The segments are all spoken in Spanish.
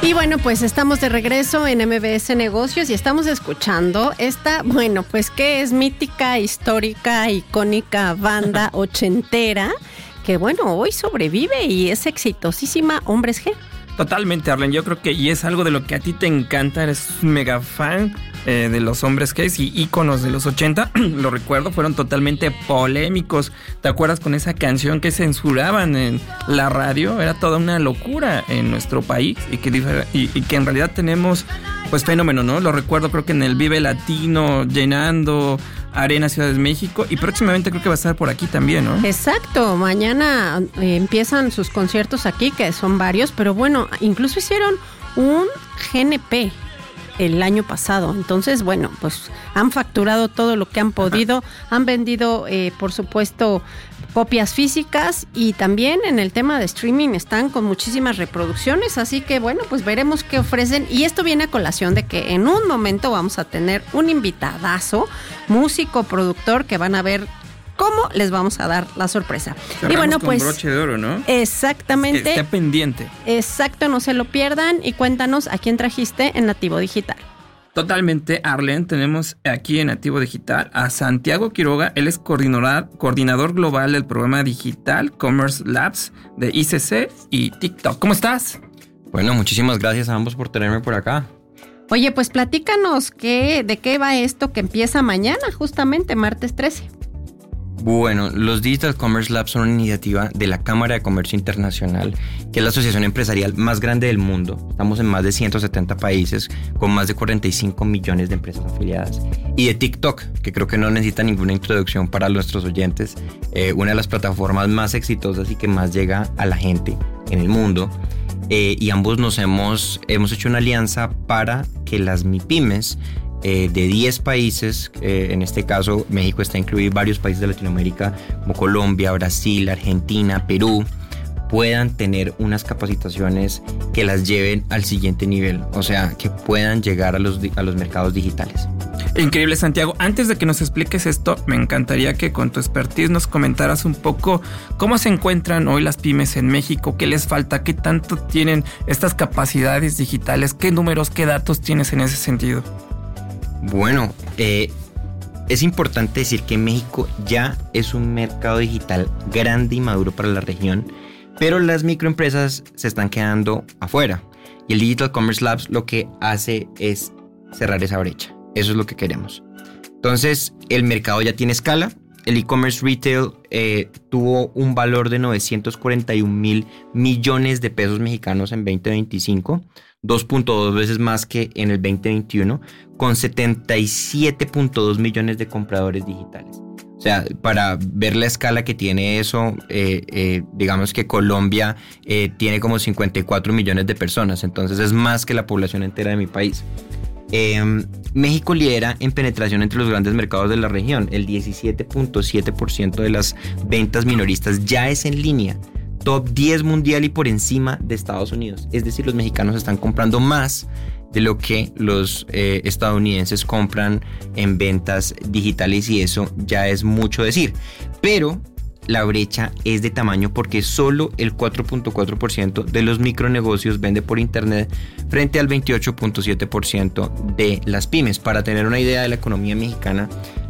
Y bueno, pues estamos de regreso en MBS Negocios y estamos escuchando esta, bueno, pues que es mítica, histórica, icónica banda ochentera que bueno, hoy sobrevive y es exitosísima, Hombres G. Totalmente, Arlen, yo creo que y es algo de lo que a ti te encanta, eres un mega fan de los Hombres G y íconos de los 80, lo recuerdo, fueron totalmente polémicos. ¿Te acuerdas con esa canción que censuraban en la radio? Era toda una locura en nuestro país y que en realidad tenemos pues fenómeno, ¿no? Lo recuerdo, creo que en el Vive Latino, llenando Arena Ciudad de México, y próximamente creo que va a estar por aquí también, ¿no? Exacto, mañana empiezan sus conciertos aquí, que son varios, pero bueno, incluso hicieron un GNP el año pasado, entonces bueno, pues han facturado todo lo que han podido, han vendido por supuesto copias físicas y también en el tema de streaming están con muchísimas reproducciones, así que bueno, pues veremos qué ofrecen y esto viene a colación de que en un momento vamos a tener un invitadazo, músico, productor, que van a ver cómo les vamos a dar la sorpresa. Cerramos y bueno, con pues broche de oro, ¿no? Exactamente. Está pendiente. Exacto, no se lo pierdan y cuéntanos a quién trajiste en Nativo Digital. Totalmente, Arlen, tenemos aquí en Nativo Digital a Santiago Quiroga, él es coordinador global del programa digital Commerce Labs de ICC y TikTok. ¿Cómo estás? Bueno, muchísimas gracias a ambos por tenerme por acá. Oye, pues platícanos de qué va esto que empieza mañana, justamente, martes 13. Bueno, los Digital Commerce Labs son una iniciativa de la Cámara de Comercio Internacional, que es la asociación empresarial más grande del mundo. Estamos en más de 170 países, con más de 45 millones de empresas afiliadas. Y de TikTok, que creo que no necesita ninguna introducción para nuestros oyentes, una de las plataformas más exitosas y que más llega a la gente en el mundo. Y ambos hemos hecho una alianza para que las MIPYMES de 10 países, en este caso México está incluido, varios países de Latinoamérica como Colombia, Brasil, Argentina, Perú, puedan tener unas capacitaciones que las lleven al siguiente nivel, o sea, que puedan llegar a los mercados digitales. Increíble, Santiago. Antes de que nos expliques esto, me encantaría que con tu expertise nos comentaras un poco cómo se encuentran hoy las pymes en México, qué les falta, qué tanto tienen estas capacidades digitales, qué números, qué datos tienes en ese sentido. Bueno, es importante decir que México ya es un mercado digital grande y maduro para la región, pero las microempresas se están quedando afuera. Y el Digital Commerce Labs lo que hace es cerrar esa brecha. Eso es lo que queremos. Entonces, el mercado ya tiene escala. El e-commerce retail tuvo un valor de 941,000 millones de pesos mexicanos en 2025, 2.2 veces más que en el 2021, con 77.2 millones de compradores digitales. O sea, para ver la escala que tiene eso, digamos que Colombia tiene como 54 millones de personas, entonces es más que la población entera de mi país. México lidera en penetración entre los grandes mercados de la región. El 17.7% de las ventas minoristas ya es en línea, top 10 mundial y por encima de Estados Unidos. Es decir, los mexicanos están comprando más de lo que los estadounidenses compran en ventas digitales y eso ya es mucho decir. Pero la brecha es de tamaño porque solo el 4.4% de los micronegocios vende por internet frente al 28.7% de las pymes. Para tener una idea de la economía mexicana,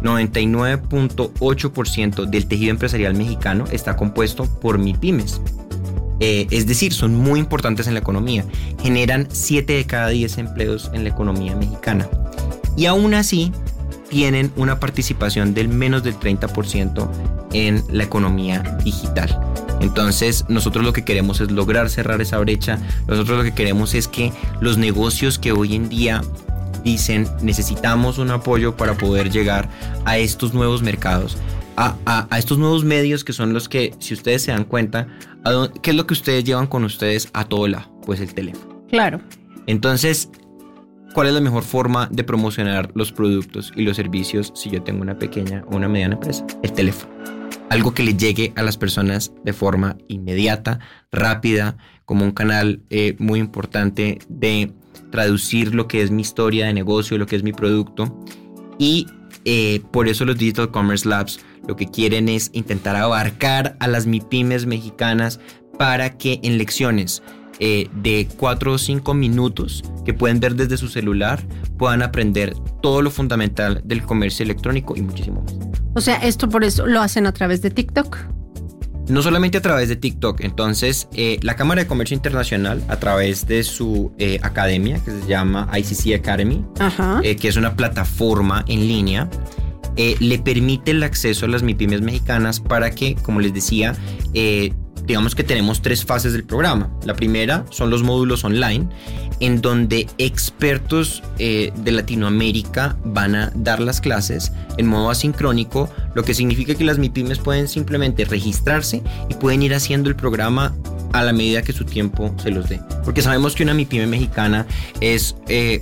99.8% del tejido empresarial mexicano está compuesto por MIPYMES. Es decir, son muy importantes en la economía. Generan 7 de cada 10 empleos en la economía mexicana. Y aún así, tienen una participación del menos del 30% en la economía digital. Entonces, nosotros lo que queremos es lograr cerrar esa brecha. Nosotros lo que queremos es que los negocios que hoy en día dicen necesitamos un apoyo para poder llegar a estos nuevos mercados, a estos nuevos medios que son los que, si ustedes se dan cuenta, ¿qué es lo que ustedes llevan con ustedes a todo lado? Pues el teléfono. Claro. Entonces, ¿cuál es la mejor forma de promocionar los productos y los servicios si yo tengo una pequeña o una mediana empresa? El teléfono. Algo que le llegue a las personas de forma inmediata, rápida, como un canal muy importante de traducir lo que es mi historia de negocio, lo que es mi producto. Y por eso los Digital Commerce Labs lo que quieren es intentar abarcar a las MIPYMES mexicanas para que en lecciones de 4 o 5 minutos que pueden ver desde su celular, puedan aprender todo lo fundamental del comercio electrónico y muchísimo más. O sea, esto por eso lo hacen a través de TikTok. No solamente a través de TikTok. Entonces, la Cámara de Comercio Internacional, a través de su academia, que se llama ICC Academy, que es una plataforma en línea, le permite el acceso a las MIPYMES mexicanas para que, como les decía, digamos que tenemos 3 fases del programa. La primera son los módulos online, en donde expertos de Latinoamérica van a dar las clases en modo asincrónico, lo que significa que las MIPYMES pueden simplemente registrarse y pueden ir haciendo el programa a la medida que su tiempo se los dé. Porque sabemos que una MIPYME mexicana es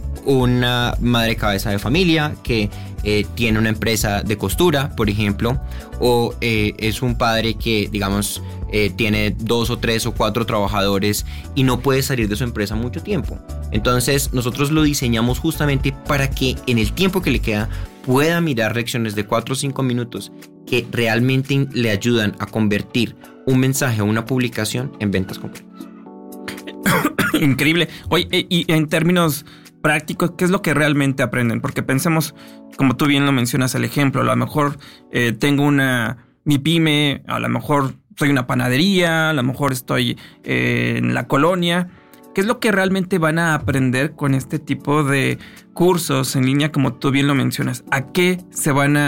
una madre cabeza de familia que tiene una empresa de costura, por ejemplo, o es un padre que, digamos, tiene 2 o 3 o 4 trabajadores y no puede salir de su empresa mucho tiempo. Entonces nosotros lo diseñamos justamente para que en el tiempo que le queda pueda mirar lecciones de 4 o 5 minutos que realmente le ayudan a convertir un mensaje o una publicación en ventas concretas. Increíble. Oye, y en términos prácticos, ¿qué es lo que realmente aprenden? Porque pensemos, como tú bien lo mencionas, el ejemplo, a lo mejor tengo una MIPYME, a lo mejor soy una panadería, a lo mejor estoy en la colonia. ¿Qué es lo que realmente van a aprender con este tipo de cursos en línea, como tú bien lo mencionas? ¿A qué se van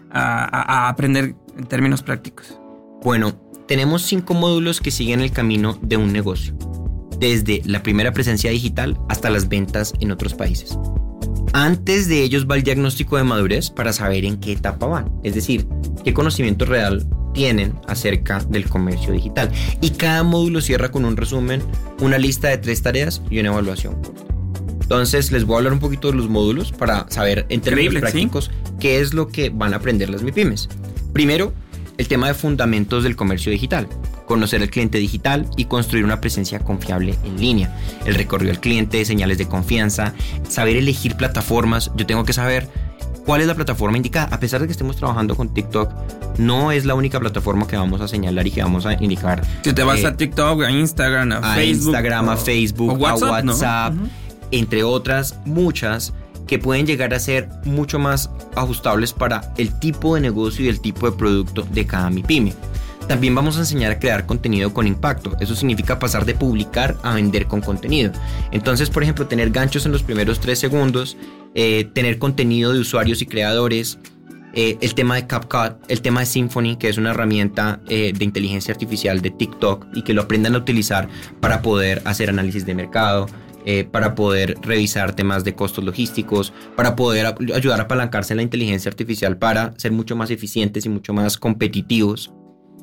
a aprender en términos prácticos? Bueno, tenemos 5 módulos que siguen el camino de un negocio, desde la primera presencia digital hasta las ventas en otros países. Antes de ellos va el diagnóstico de madurez para saber en qué etapa van, es decir, qué conocimiento real tienen acerca del comercio digital. Y cada módulo cierra con un resumen, una lista de 3 tareas y una evaluación corta. Entonces les voy a hablar un poquito de los módulos para saber en términos prácticos qué es lo que van a aprender las MIPYMES. Primero, el tema de fundamentos del comercio digital. Conocer al cliente digital y construir una presencia confiable en línea. El recorrido al cliente, señales de confianza, saber elegir plataformas. Yo tengo que saber cuál es la plataforma indicada. A pesar de que estemos trabajando con TikTok, no es la única plataforma que vamos a señalar y que vamos a indicar. Si te vas a TikTok, a Instagram, a Facebook, a WhatsApp, ¿no? Entre otras muchas que pueden llegar a ser mucho más ajustables para el tipo de negocio y el tipo de producto de cada MIPYME. También vamos a enseñar a crear contenido con impacto. Eso significa pasar de publicar a vender con contenido. Entonces, por ejemplo, tener ganchos en los primeros 3 segundos, tener contenido de usuarios y creadores, el tema de CapCut, el tema de Symphony, que es una herramienta de inteligencia artificial de TikTok y que lo aprendan a utilizar para poder hacer análisis de mercado, para poder revisar temas de costos logísticos, para poder ayudar a apalancarse en la inteligencia artificial para ser mucho más eficientes y mucho más competitivos.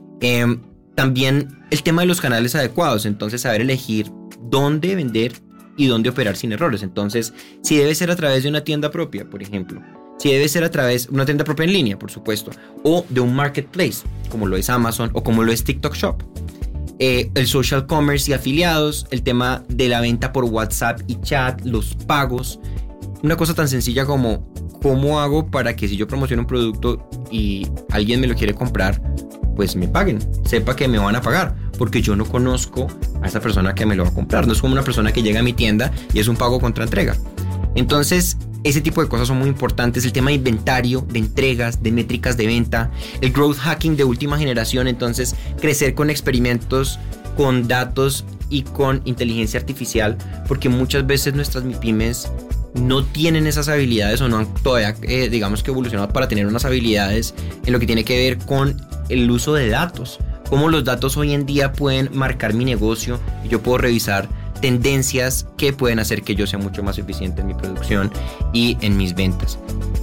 También el tema de los canales adecuados, entonces saber elegir dónde vender y dónde operar sin errores. Entonces, si debe ser a través de una tienda propia, por ejemplo, si debe ser a través de una tienda propia en línea, por supuesto, o de un marketplace, como lo es Amazon o como lo es TikTok Shop. El social commerce y afiliados, el tema de la venta por WhatsApp y chat, los pagos. Una cosa tan sencilla como ¿cómo hago para que si yo promociono un producto y alguien me lo quiere comprar, pues me paguen, sepa que me van a pagar? Porque yo no conozco a esa persona que me lo va a comprar. No es como una persona que llega a mi tienda y es un pago contra entrega. Entonces, ese tipo de cosas son muy importantes. El tema de inventario, de entregas, de métricas de venta, el growth hacking de última generación. Entonces, crecer con experimentos, con datos y con inteligencia artificial, porque muchas veces nuestras MIPYMES no tienen esas habilidades o no han todavía, digamos que evolucionado para tener unas habilidades en lo que tiene que ver con el uso de datos. Cómo los datos hoy en día pueden marcar mi negocio y yo puedo revisar tendencias que pueden hacer que yo sea mucho más eficiente en mi producción y en mis ventas.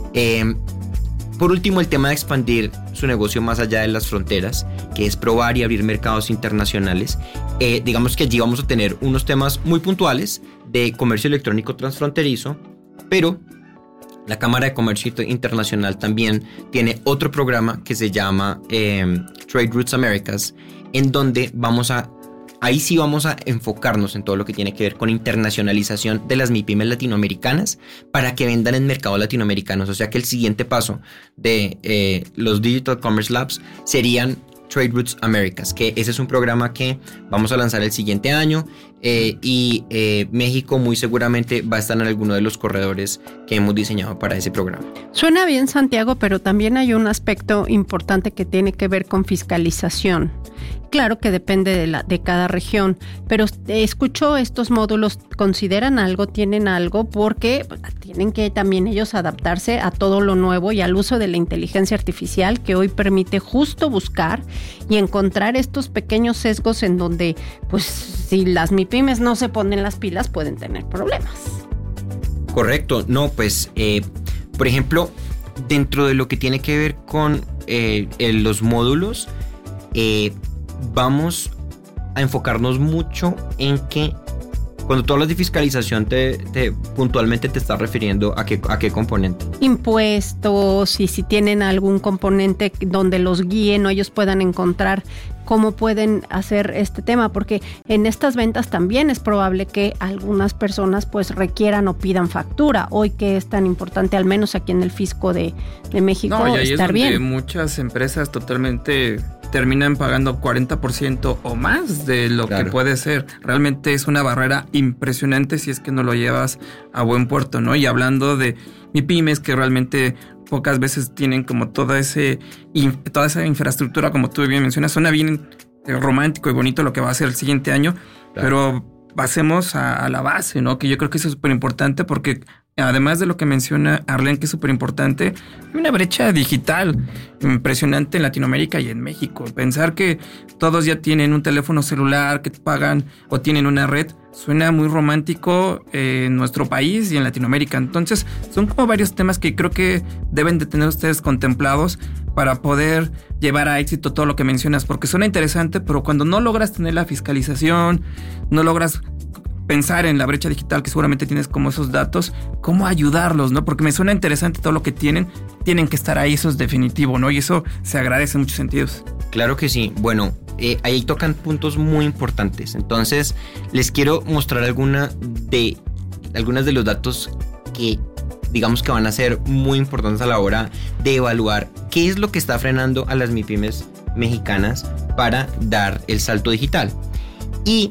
Por último, el tema de expandir su negocio más allá de las fronteras, que es probar y abrir mercados internacionales. Digamos que allí vamos a tener unos temas muy puntuales de comercio electrónico transfronterizo, pero la Cámara de Comercio Internacional también tiene otro programa que se llama Trade Routes Americas, en donde ahí sí vamos a enfocarnos en todo lo que tiene que ver con internacionalización de las MIPYMES latinoamericanas para que vendan en mercados latinoamericanos. O sea que el siguiente paso de los Digital Commerce Labs serían Trade Routes Americas, que ese es un programa que vamos a lanzar el siguiente año y México muy seguramente va a estar en alguno de los corredores que hemos diseñado para ese programa. Suena bien, Santiago, pero también hay un aspecto importante que tiene que ver con fiscalización. Claro que depende de cada región, pero escucho estos módulos, ¿consideran algo, tienen algo? Porque tienen que también ellos adaptarse a todo lo nuevo y al uso de la inteligencia artificial que hoy permite justo buscar y encontrar estos pequeños sesgos en donde, pues, si las MIPYMES no se ponen las pilas, pueden tener problemas. Correcto, no, pues, por ejemplo, dentro de lo que tiene que ver con los módulos, vamos a enfocarnos mucho en que cuando tú hablas de fiscalización puntualmente te estás refiriendo a qué componente. Impuestos, y si tienen algún componente donde los guíen o ellos puedan encontrar cómo pueden hacer este tema, porque en estas ventas también es probable que algunas personas pues requieran o pidan factura, hoy que es tan importante, al menos aquí en el fisco de México, no, y ahí estar es donde bien. Muchas empresas totalmente terminan pagando 40% o más de lo que puede ser. Realmente es una barrera impresionante si es que no lo llevas a buen puerto, ¿no? Y hablando de MIPYMES que realmente pocas veces tienen como toda esa infraestructura, como tú bien mencionas, suena bien romántico y bonito lo que va a ser el siguiente año, pero pasemos a la base, ¿no? Que yo creo que eso es súper importante porque además de lo que menciona Arlene, que es súper importante, hay una brecha digital impresionante en Latinoamérica y en México. Pensar que todos ya tienen un teléfono celular, que pagan o tienen una red, suena muy romántico en nuestro país y en Latinoamérica. Entonces, son como varios temas que creo que deben de tener ustedes contemplados para poder llevar a éxito todo lo que mencionas, porque suena interesante, pero cuando no logras tener la fiscalización, no logras pensar en la brecha digital, que seguramente tienes como esos datos, cómo ayudarlos, ¿no? Porque me suena interesante todo lo que tienen que estar ahí, eso es definitivo, ¿no? Y eso se agradece en muchos sentidos. Claro que sí. Bueno, ahí tocan puntos muy importantes. Entonces, les quiero mostrar algunas de los datos que digamos que van a ser muy importantes a la hora de evaluar qué es lo que está frenando a las MIPYMES mexicanas para dar el salto digital. Y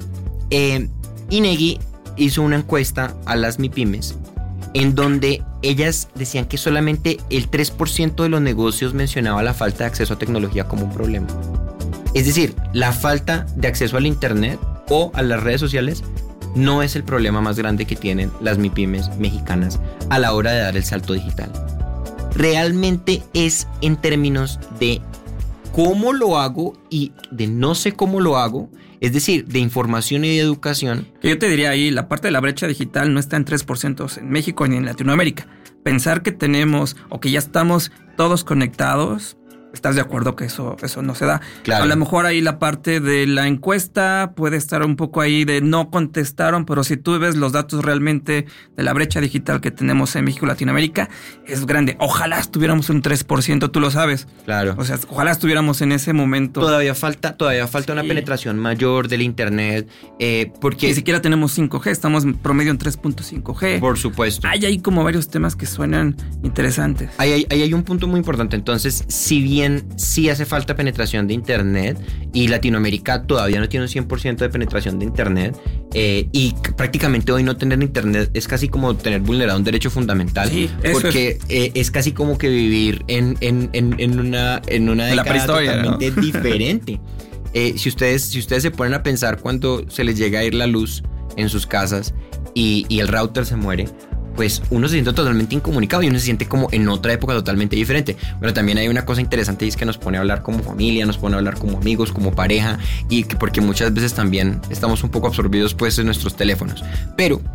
INEGI hizo una encuesta a las MIPYMES en donde ellas decían que solamente el 3% de los negocios mencionaba la falta de acceso a tecnología como un problema. Es decir, la falta de acceso al internet o a las redes sociales no es el problema más grande que tienen las MIPYMES mexicanas a la hora de dar el salto digital. Realmente es en términos de cómo lo hago y de no sé cómo lo hago, es decir, de información y de educación. Yo te diría ahí, la parte de la brecha digital no está en 3% en México ni en Latinoamérica. Pensar que tenemos o que ya estamos todos conectados, ¿estás de acuerdo que eso no se da? Claro. A lo mejor ahí la parte de la encuesta puede estar un poco ahí de no contestaron, pero si tú ves los datos realmente de la brecha digital que tenemos en México y Latinoamérica, es grande. Ojalá estuviéramos un 3%, tú lo sabes. Claro. O sea, ojalá estuviéramos en ese momento. Todavía falta una penetración mayor del internet, porque ni siquiera tenemos 5G, estamos en promedio en 3.5G. Por supuesto. Hay como varios temas que suenan interesantes. Ahí hay un punto muy importante. Entonces, si bien sí hace falta penetración de internet y Latinoamérica todavía no tiene un 100% de penetración de internet, y prácticamente hoy no tener internet es casi como tener vulnerado un derecho fundamental, sí, porque es casi como que vivir en una década totalmente, ¿no?, diferente. Si ustedes se ponen a pensar cuando se les llega a ir la luz en sus casas y el router se muere, pues uno se siente totalmente incomunicado y uno se siente como en otra época totalmente diferente. Pero también hay una cosa interesante y es que nos pone a hablar como familia, nos pone a hablar como amigos, como pareja, y que porque muchas veces también estamos un poco absorbidos pues en nuestros teléfonos. Pero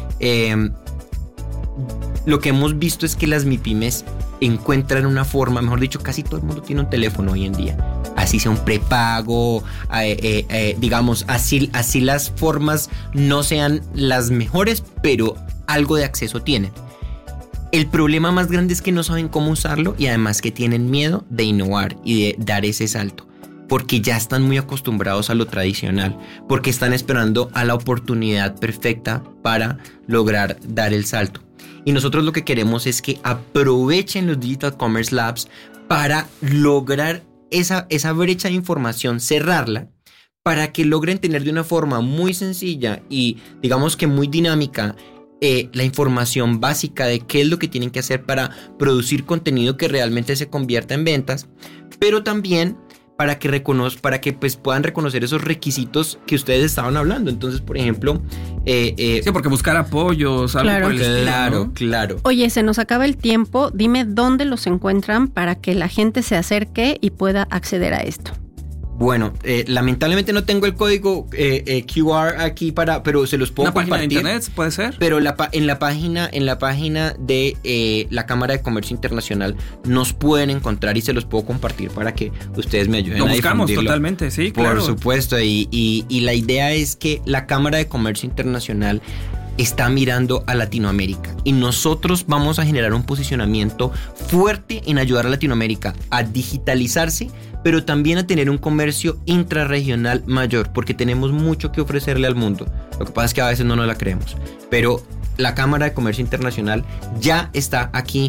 lo que hemos visto es que las MIPYMES encuentran una forma, mejor dicho, casi todo el mundo tiene un teléfono hoy en día, así sea un prepago, digamos, así las formas no sean las mejores, pero algo de acceso tienen. El problema más grande es que no saben cómo usarlo y además que tienen miedo de innovar y de dar ese salto, porque ya están muy acostumbrados a lo tradicional, porque están esperando a la oportunidad perfecta para lograr dar el salto. Y nosotros lo que queremos es que aprovechen los Digital Commerce Labs para lograr esa brecha de información, cerrarla, para que logren tener de una forma muy sencilla y digamos que muy dinámica la información básica de qué es lo que tienen que hacer para producir contenido que realmente se convierta en ventas, pero también para que pues puedan reconocer esos requisitos que ustedes estaban hablando. Entonces, por ejemplo... sí, porque buscar apoyos, algo por el estilo, ¿no? Claro. Oye, se nos acaba el tiempo. Dime dónde los encuentran para que la gente se acerque y pueda acceder a esto. Bueno, lamentablemente no tengo el código QR aquí pero se los puedo compartir. ¿Una página de internet puede ser? Pero en la página de la Cámara de Comercio Internacional nos pueden encontrar y se los puedo compartir para que ustedes me ayuden a difundirlo. Lo buscamos totalmente, sí, claro. Por supuesto, y la idea es que la Cámara de Comercio Internacional está mirando a Latinoamérica y nosotros vamos a generar un posicionamiento fuerte en ayudar a Latinoamérica a digitalizarse, pero también a tener un comercio intrarregional mayor, porque tenemos mucho que ofrecerle al mundo. Lo que pasa es que a veces no nos la creemos, pero la Cámara de Comercio Internacional ya está aquí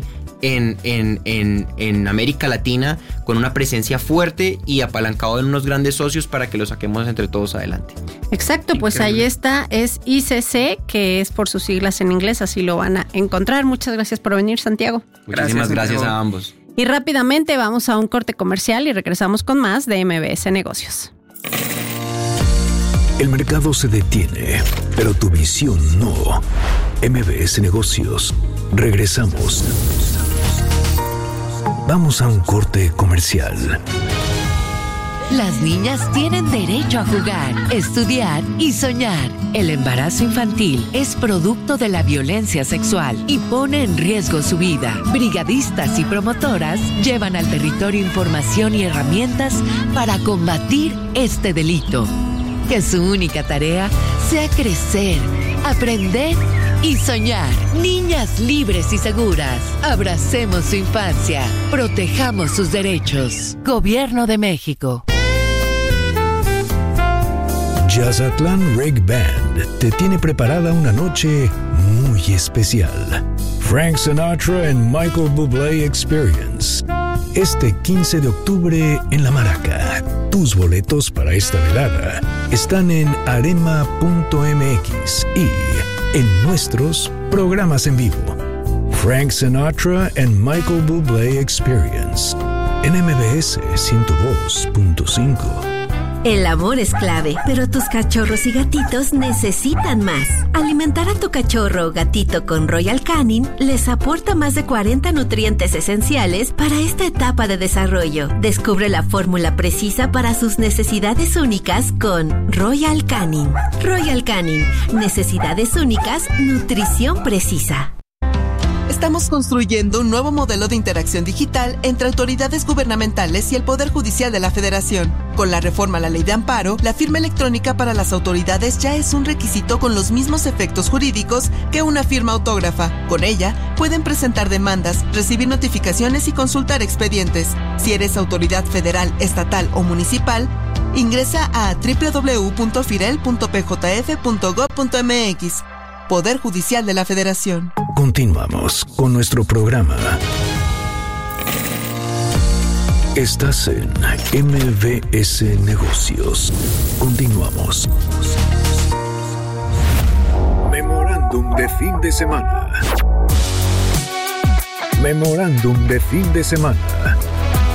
en América Latina con una presencia fuerte y apalancado en unos grandes socios para que lo saquemos entre todos adelante. Exacto, pues ahí está, es ICC, que es por sus siglas en inglés, así lo van a encontrar. Muchas gracias por venir, Santiago. Muchísimas gracias a ambos. Y rápidamente vamos a un corte comercial y regresamos con más de MBS Negocios. El mercado se detiene, pero tu visión no. MBS Negocios. Regresamos. Vamos a un corte comercial. Las niñas tienen derecho a jugar, estudiar y soñar. El embarazo infantil es producto de la violencia sexual y pone en riesgo su vida. Brigadistas y promotoras llevan al territorio información y herramientas para combatir este delito. Que su única tarea sea crecer, aprender y soñar. Niñas libres y seguras. Abracemos su infancia. Protejamos sus derechos. Gobierno de México. Jazzatlán Reg Band te tiene preparada una noche muy especial. Frank Sinatra and Michael Bublé Experience. Este 15 de octubre en La Maraca. Tus boletos para esta velada están en arema.mx y en nuestros programas en vivo. Frank Sinatra and Michael Bublé Experience en MBS 102.5. El amor es clave, pero tus cachorros y gatitos necesitan más. Alimentar a tu cachorro o gatito con Royal Canin les aporta más de 40 nutrientes esenciales para esta etapa de desarrollo. Descubre la fórmula precisa para sus necesidades únicas con Royal Canin. Royal Canin, necesidades únicas, nutrición precisa. Estamos construyendo un nuevo modelo de interacción digital entre autoridades gubernamentales y el Poder Judicial de la Federación. Con la reforma a la Ley de Amparo, la firma electrónica para las autoridades ya es un requisito con los mismos efectos jurídicos que una firma autógrafa. Con ella, pueden presentar demandas, recibir notificaciones y consultar expedientes. Si eres autoridad federal, estatal o municipal, ingresa a www.firel.pjf.gov.mx. Poder Judicial de la Federación. Continuamos con nuestro programa. Estás en MBS Negocios. Continuamos. Memorándum de fin de semana. Memorándum de fin de semana.